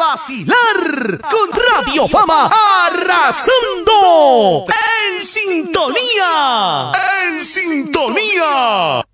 vacilar con Radio Fama arrasando en sintonía. En sintonía.